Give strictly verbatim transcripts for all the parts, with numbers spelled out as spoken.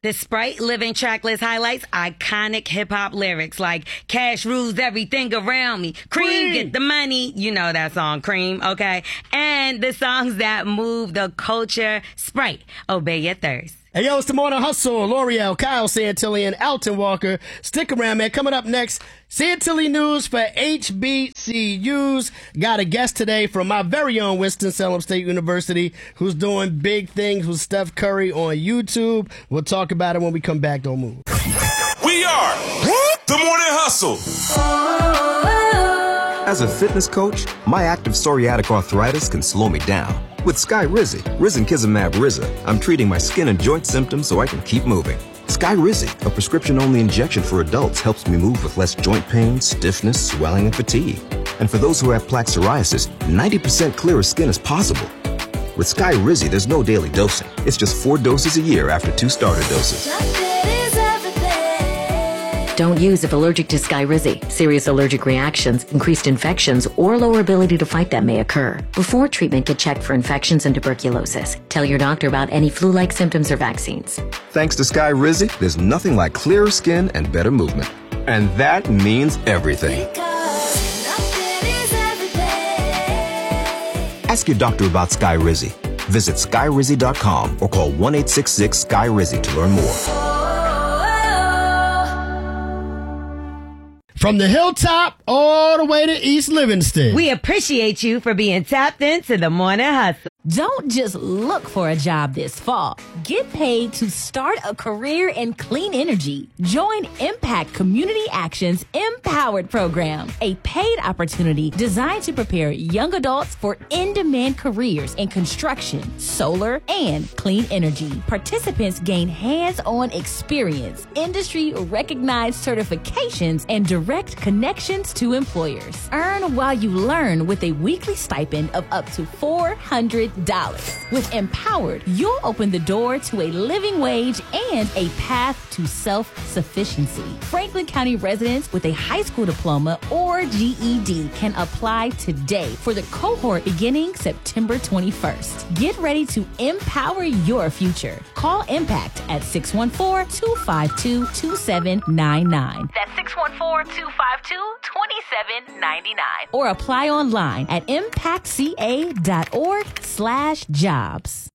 The Sprite Living Tracklist highlights iconic hip-hop lyrics like cash rules everything around me. Cream, Cream, get the money. You know that song, Cream, okay? And the songs that move the culture. Sprite, obey your thirst. Hey, yo, it's the Morning Hustle. L'Oreal, Kyle Santilli, and Alton Walker. Stick around, man. Coming up next, Santilli News for H B C Us. Got a guest today from my very own Winston-Salem State University who's doing big things with Steph Curry on YouTube. We'll talk about it when we come back. Don't move. We are the Morning Hustle. As a fitness coach, my active psoriatic arthritis can slow me down. With Skyrizi, Risankizumab Riza, I'm treating my skin and joint symptoms so I can keep moving. Skyrizi, a prescription-only injection for adults, helps me move with less joint pain, stiffness, swelling, and fatigue. And for those who have plaque psoriasis, ninety percent clearer skin is possible. With Skyrizi, there's no daily dosing. It's just four doses a year after two starter doses. Don't use if allergic to Skyrizi. Serious allergic reactions, increased infections, or lower ability to fight them may occur. Before treatment, get checked for infections and tuberculosis. Tell your doctor about any flu-like symptoms or vaccines. Thanks to Skyrizi, there's nothing like clearer skin and better movement. And that means everything. Ask your doctor about Skyrizi. Visit Skyrizi dot com or call one eight six six Sky Rizi to learn more. From the hilltop all the way to East Livingston. We appreciate you for being tapped into the Morning Hustle. Don't just look for a job this fall. Get paid to start a career in clean energy. Join Impact Community Action's Empowered program, a paid opportunity designed to prepare young adults for in-demand careers in construction, solar, and clean energy. Participants gain hands-on experience, industry-recognized certifications, and direct connections to employers. Earn while you learn with a weekly stipend of up to four hundred dollars. With Empowered, you'll open the door to a living wage and a path to self-sufficiency. Franklin County residents with a high school diploma or G E D can apply today for the cohort beginning September twenty-first. Get ready to empower your future. Call Impact at six one four, two five two, two seven nine nine. That's six one four, two five two, two seven nine nine. Or apply online at impact c a dot org slash jobs.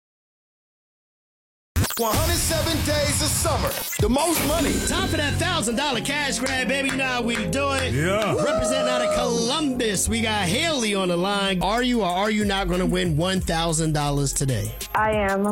one hundred seven days of summer. The most money. Time for that one thousand dollars cash grab, baby. You know how we do it. Yeah. Representing out of Columbus, we got Haley on the line. Are you or are you not going to win one thousand dollars today? I am.